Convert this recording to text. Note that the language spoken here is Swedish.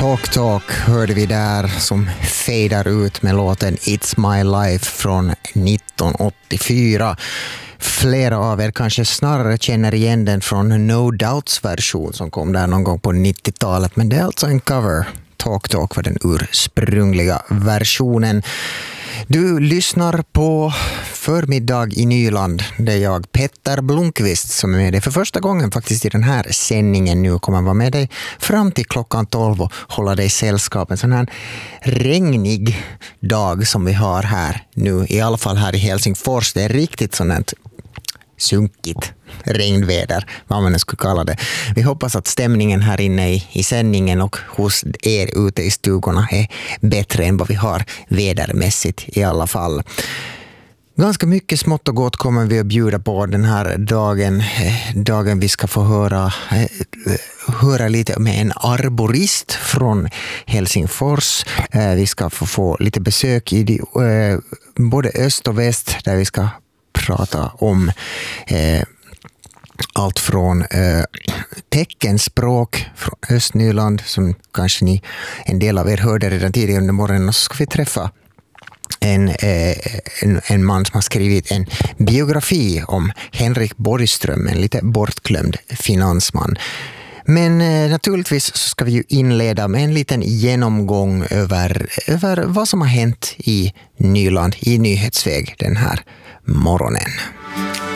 Talk hörde vi där som fejdar ut med låten It's My Life från 1984. Flera av er kanske snarare känner igen den från No Doubts version som kom där någon gång på 90-talet, men det är alltså en cover. Talk var den ursprungliga versionen. Du lyssnar på Förmiddag i Nyland. Det är jag, Petter Blomqvist, som är med dig för första gången faktiskt i den här sändningen. Nu kommer jag vara med dig fram till klockan 12 och hålla dig sällskap. En sån här regnig dag som vi har här nu, i alla fall här i Helsingfors. Det är riktigt sånt sunkigt regnväder, vad man skulle kalla det. Vi hoppas att stämningen här inne i sändningen och hos er ute i stugorna är bättre än vad vi har vädermässigt i alla fall. Ganska mycket smått och gott kommer vi att bjuda på den här dagen. Vi ska få höra lite med en arborist från Helsingfors. Vi ska få lite besök i både öst och väst, där vi ska prata om allt från teckenspråk från Östnyland, som kanske en del av er hörde redan tidigare under morgonen, och så ska vi träffa en man som har skrivit en biografi om Henrik Borgström, en lite bortglömd finansman. Men naturligtvis så ska vi ju inleda med en liten genomgång över vad som har hänt i Nyland i nyhetsväg den här morgonen.